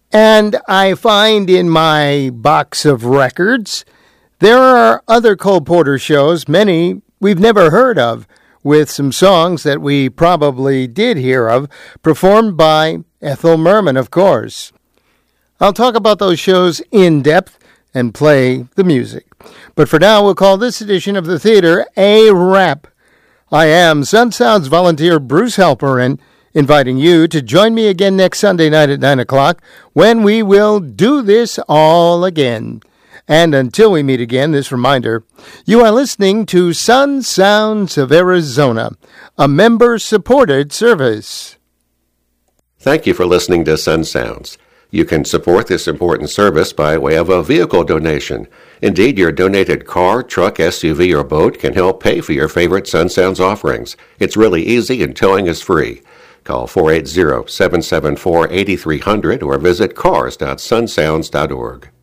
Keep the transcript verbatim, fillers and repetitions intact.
And I find in my box of records, there are other Cole Porter shows, many we've never heard of, with some songs that we probably did hear of, performed by Ethel Merman, of course. I'll talk about those shows in depth and play the music. But for now, we'll call this edition of the theater a wrap. I am Sun Sounds volunteer Bruce Halperin, inviting you to join me again next Sunday night at nine o'clock when we will do this all again. And until we meet again, this reminder, you are listening to Sun Sounds of Arizona, a member-supported service. Thank you for listening to Sun Sounds. You can support this important service by way of a vehicle donation. Indeed, your donated car, truck, S U V, or boat can help pay for your favorite Sun Sounds offerings. It's really easy and towing is free. Call four eight zero, seven seven four, eight three zero zero or visit cars dot sun sounds dot org.